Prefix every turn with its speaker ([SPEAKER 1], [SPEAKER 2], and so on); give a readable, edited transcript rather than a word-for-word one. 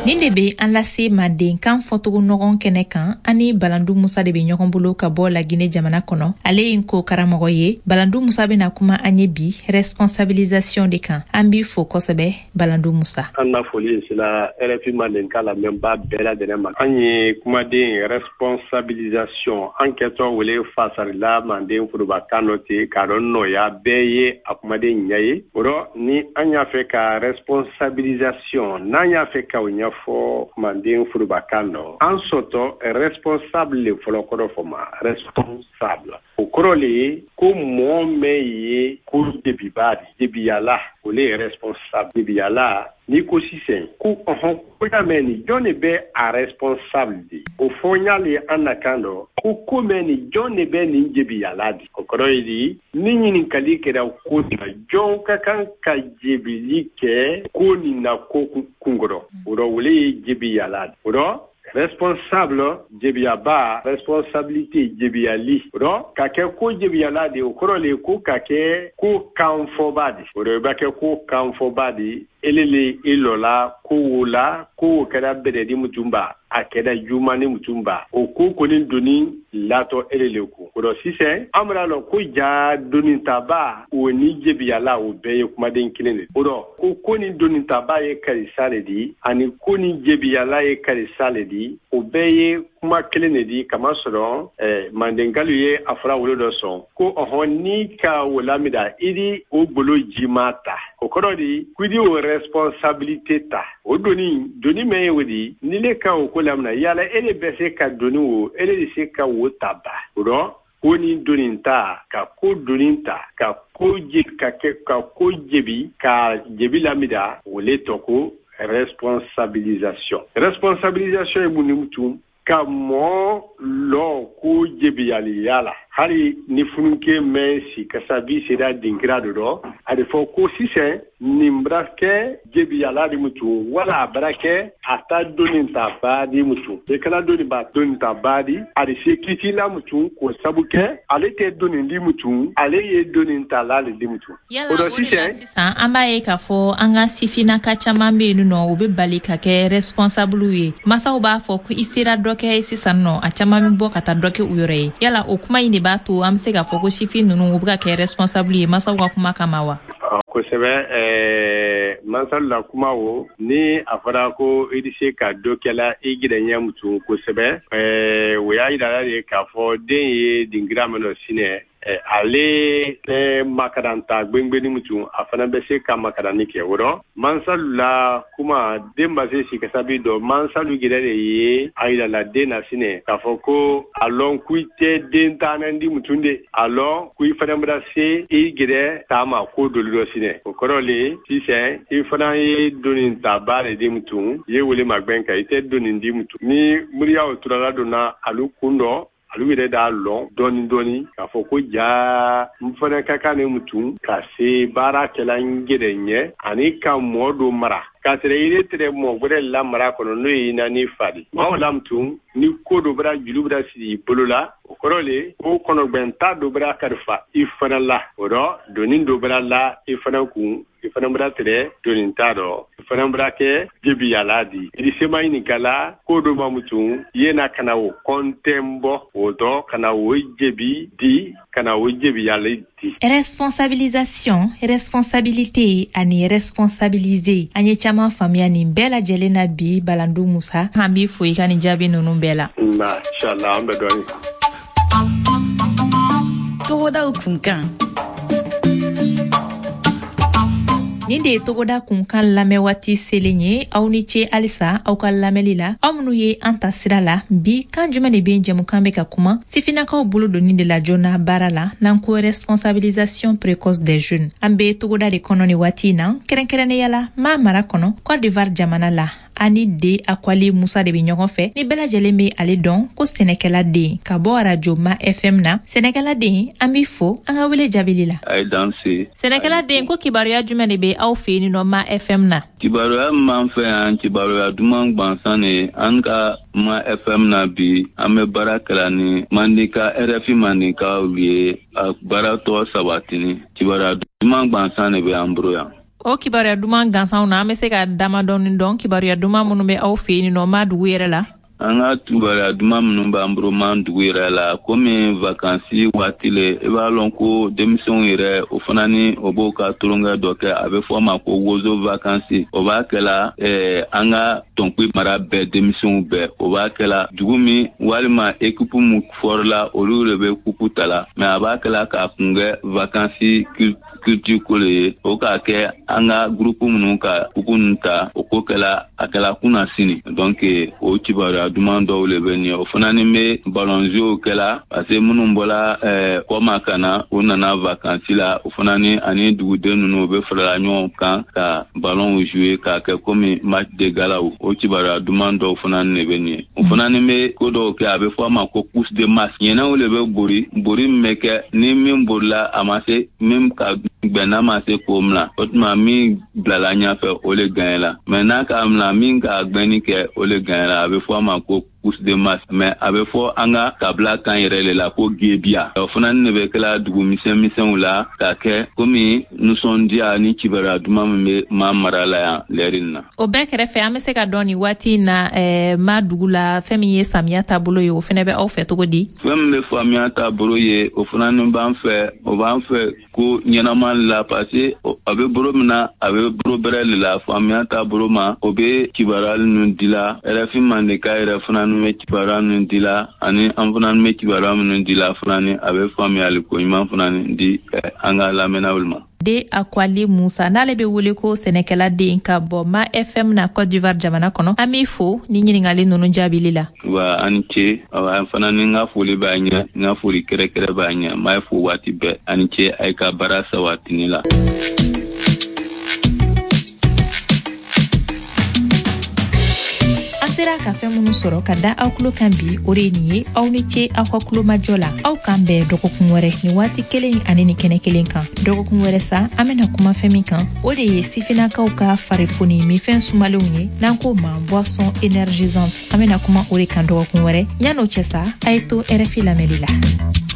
[SPEAKER 1] Nin de be an lase Manden kan fɔtogo ɲɔgɔn kɛnɛ kan ani Balandu Musa de be ɲɔgɔn bolo ka bɔ Laginɛ jamana kɔnɔ. Ale ye ko karamɔgɔ ye. Balandu Musa bena kuma an ye bi responsabilisation de kan. An bi fo kosɛbɛ Balandu Musa.
[SPEAKER 2] An na foli sila RFI Manden ka lamɛnba bɛɛ lajɛlen ma. An ye kumaden responsabilisation an kɛtɔ wele fasarila Manden furubakan dɔ ten k'a dɔn nɔya bɛɛ ye a kumaden ɲɛ ye. O rɔ ni an y'a fɛ ka responsabilisation n'an y'a fɛ ka o ɲɛfɔ Manden furubakan dɔ an sɔtɔ responsable le fɔlɔ kɔrɔ fɔ ma responsable. O kɔrɔ le ye ko mɔɔ mɛn ye ko debiyala o le ye responsable debiyala ni ko sisan ko ko ya mɛn ni jɔn de bɛ a responsable de o fɔ y'ale an na kan dɔ ko mɛn ni jɔn de bɛ nin debiyala de o kɔrɔ ye di ni ɲininkali kɛra ko la jɔn ka kan ka jebili kɛ ko nin na ko kunkɔrɔ o rɔ o le ye debiyala de o rɔ responsable jebiyaba responsabilité jebiyali ro ka kɛ ko jebiyala de o kɔrɔ le ko ka kɛ ko kanfɔba de o de bɛ kɛ ko kanfɔba de elele ilola ko wola ko kɛra bɛrɛdi mutumba a kɛra jumani mutumba o ko kɔni doni latɔ elele ko o sisan an bɛna lɔ ko ja doni taba o ni jebiyala o bɛɛ ye kumaden kelen de o ko ni doni taba ye karisa le di ani ko ni jebiyala ye karisa le di o bɛɛ ye kuma kelen de di kama sɔrɔ Mandenkalu ye a fɔra wolo dɔ sɔn ko ni ka wolamida idi o bolo jima ta o kɔrɔ di kudi o responsabilité ta o doni mɛn ye o di ni le ka o ko lamina yala ele bɛ se ka doni o ele de se ka o ta ba o rɔ ko ni doni ta ka ko doni ta ka ko jebi ka jebi lamida o le tɔ ko responsabilisation ye mun ni mutum ka mɔɔ lɔ ko jebiyaliya la hali ni fununke mɛn si kasabi sera dinkira dɔ dɔ a de fɔ ko sisan nin bara kɛ jebiyala di mutu wala a bara kɛ a ta doni ta baadi mutu e kana doni ba doni ta baadi a de se kitila mutu ko sabu kɛ ale tɛ doni di mutu ale ye doni ta la di mutu
[SPEAKER 1] o de sisan an b'a ye k'a fɔ an ka sifinnaka caman bɛ yen nɔ u bɛ bali ka kɛ responsable ye masaw b'a fɔ ko i sera dɔ kɛ sisan nɔ a caman bɛ bɔ ka taa dɔ kɛ u yɛrɛ ye yala o kuma in de b'a to an bɛ se k'a fɔ ko sifin ninnu u bɛ ka kɛ responsable ye masaw ka kuma kama wa
[SPEAKER 2] kosɛbɛ mansalu la kuma o ni a fɔra ko i bɛ se ka dɔ kɛla i gɛrɛɲɛ mutu kosɛbɛ o y'a yira de k'a fɔ den ye dingira min dɔ sinɛ ale makaranta gbengbenin mutu a fana bɛ se ka makarani kɛ o rɔ mansalu la kuma den ma se si kasabi dɔ mansalu yɛrɛ de ye a yira la den na sinɛ k'a fɔ ko a lɔn ko i tɛ den taanɛ di mutu de a lɔn ko i fana bɛna se i gɛrɛ taama ko doli dɔ sinɛ o kɔrɔ le sisan i fana ye doni ta baara di mutu i ye wele ma gbɛn kan i tɛ doni di mutu ni muriya o turala donna alu kun dɔ alu yɛrɛ d'a lɔn dɔɔni k'a fɔ ko ja n fana ka kan ne mutu ka se baarakɛla n gɛrɛ ɲɛ ani ka mɔɔ dɔ mara k'a sɔrɔ i tɛ mɔɔ wɛrɛ lamara kɔnɔ n'o ye nani fa de maaw lamutu ni ko dɔ bɛra juru bɛra sigi i bolo la o kɔrɔ le ko kɔnɔgbɛnta dɔ bɛra kalifa i fana la o rɔ doni dɔ bɛra la i fana kun i fana bɛra tigɛ doni t'a dɔ i fana bɛra kɛ jebiyala di i sema ɲininkala ko dɔ ma mutu ye na kana o kɔntɛn bɔ o dɔ kana o jebi di kana o jebiyala di.
[SPEAKER 1] Responsabilisation, responsabilité ani responsabiliser an ye caman faamuya nin bɛɛ lajɛlen na bi Balandu Musa an b'i fo i ka nin jaabi ninnu bɛɛ la.
[SPEAKER 2] Inshallah an bɛ dɔɔnin.
[SPEAKER 1] Togodaw kunkan. Nin de ye Togoda kunkan lamɛn waati selen ye aw ni ce halisa aw ka lamɛnli la aw minnu ye an ta sira la bi kan jumɛn de bɛ jɛmukan bɛ ka kuma sifinnakaw bolo donni de la joona baara la n'an ko responsabilisation précoce des jeunes an bɛ Togoda de kɔnɔ ni waati in na kɛrɛnkɛrɛnnenya la maa mara kɔnɔ Côte d'Ivoire jamana la ani de Akwali Musa de bɛ ɲɔgɔn fɛ ni bɛɛ lajɛlen bɛ ale dɔn ko sɛnɛkɛla den ka bɔ radio Ma FM na sɛnɛkɛla den an b'i fo an ka wele jaabili la.
[SPEAKER 3] A ye danse.
[SPEAKER 1] Sɛnɛkɛla den ko kibaruya jumɛn de bɛ aw fɛ yen nɔ Ma FM na.
[SPEAKER 3] Kibaruya min fɛ yan kibaruya duman gwansan de an ka Ma FM na bi an bɛ baara kɛla ni Mandeka RFI Mandeka ye a baara tɔ sabatini kibaruya duman gwansan de bɛ an bolo yan.
[SPEAKER 1] O kibaruya duman gansanw na an bɛ se ka dama dɔn kibaruya duman minnu bɛ aw fɛ yen nɔ ma dugu yɛrɛ la.
[SPEAKER 3] An ka kibaruya duman minnu b'an bolo man dugu yɛrɛ la komi vacances waati le i b'a lɔn ko denmisɛnw yɛrɛ o fana ni o b'o ka tulonkɛ dɔ kɛ a bɛ fɔ ma ko wozo vacances o b'a kɛla an ka tɔnkui mara bɛɛ denmisɛnw bɛɛ o b'a kɛla dugu min walima équipe mun fɔrila olu de bɛ kupu ta la mais a b'a kɛla k'a kungɛ vacances culture ko le ye o k'a kɛ an ka groupe minnu ka kupu ninnu ta o ko kɛla a kɛla kunna sini donc o kibaruya duman dɔw le bɛ nin o fana ni bɛ ballon jeu kɛla parce que minnu bɔla kɔma ka na o nana vacances la o fana ni ani duguden ninnu bɛ farala ɲɔgɔn kan ka ballon jouer k'a kɛ comme match de gala o kibaruya duman dɔw fana ni bɛ nin o fana ni bɛ ko dɔw kɛ a bɛ fɔ a ma ko course de masse ɲɛnɛw le bɛ bori min bɛ kɛ ni min borila a ma se min ka gbɛnna ma se k'o mina o tuma min bilala ɲɛfɛ o le gagnera mais n'a ka mina min ka gbɛnni kɛ o le gagnera a bɛ fɔ a ma ko course de masse mais a bɛ fɔ an ka kabila kan yɛrɛ le la ko gebiya o fana ni bɛ kɛla dugu misɛnmisɛnw la k'a kɛ komi nisɔndiya ni kibaruya duman min bɛ maa mara la yan lɛri na.
[SPEAKER 1] O bɛɛ kɛrɛfɛ an bɛ se ka dɔn nin waati in na ma dugu la fɛn min ye samiya taabolo ye o fana bɛ aw fɛ cogo di.
[SPEAKER 3] fɛn min bɛ samiya taabolo ye o fana ni b'an fɛ o b'an fɛ ko ɲɛnama la parce que a bɛ bolo min na a bɛ bolo bɛrɛ de la samiya taabolo ma o bɛ kibaruya ninnu di la RFI Mandeka yɛrɛ fana ni bɛ kibaruya ninnu di la ani an fana ni bɛ kibaruya minnu di la fana ni a bɛ faamuyali ko ɲuman fana ni di an ka lamɛnnaw ma.
[SPEAKER 1] De Akwali Musa n'ale bɛ wele ko sɛnɛkɛla den ka bɔ Ma FM na Côte d'Ivoire jamana kɔnɔ an b'i fo ni ɲininkali ninnu jaabili la.
[SPEAKER 3] Wa ani ce an fana ni n ka foli b'a ɲɛ n ka foli kɛrɛkɛrɛ b'a ɲɛ n b'a fo waati bɛɛ ani ce a ye ka baara sabatini la.
[SPEAKER 1] Sera ka fɛn minnu sɔrɔ ka da aw tulo kan bi o de ye nin ye aw ni ce aw ka kulomajɔ la aw kan bɛɛ dɔgɔkun wɛrɛ ni waati kelen ani ni kɛnɛ kelen kan dɔgɔkun wɛrɛ sa an bɛna kuma fɛn min kan o de ye sifinnakaw ka farifoni minfɛn sumalenw ye n'an ko ma boisson énergisante an bɛna kuma o de kan dɔgɔkun wɛrɛ yan'o cɛ sa a ye to RFI lamɛnli la.